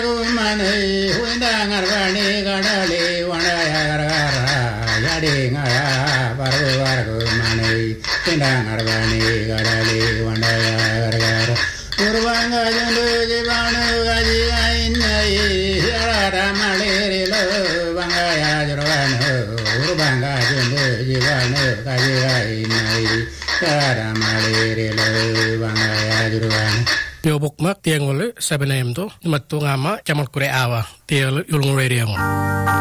மனை உண்டாங்கர்வணி கடலே வண்டயகரகர யடிங்கயா பருவர்கு மனை உண்டாங்கர்வணி கடலே வண்டயகரகர உருவங்கஜுண்டு ஜிவானு கஜிகைன்னை ரமளிரிலோ வங்கயாஜுர்வனு உருவங்கஜுண்டு ஜிவானு கஜிகைன்னை ரமளிரிலோ வங்கயாஜுர்வனு Tiêu bục mắc tiền ngồi lưỡi, sao bên em thôi, nhưng mà tôi ngắm á, cho một cái ảo à, tiêu lưỡi radio.